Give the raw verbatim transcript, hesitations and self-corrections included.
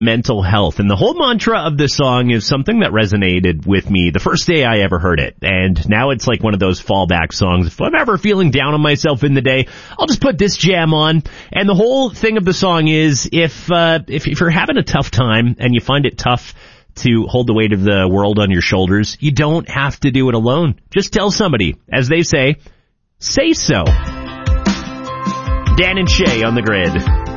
mental health. And the whole mantra of this song is something that resonated with me the first day I ever heard it. And now it's like one of those fallback songs. If I'm ever feeling down on myself in the day, I'll just put this jam on. And the whole thing of the song is if, uh, if, if you're having a tough time and you find it tough to hold the weight of the world on your shoulders, you don't have to do it alone. Just tell somebody. As they say, say so. Dan and Shay on the Grid.